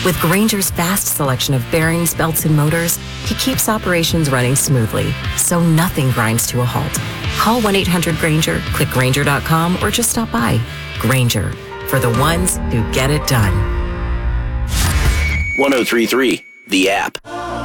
With Grainger's vast selection of bearings, belts, and motors, he keeps operations running smoothly, so nothing grinds to a halt. Call 1-800-GRAINGER, click Grainger.com, or just stop by. Grainger, for the ones who get it done. 103.3, The App.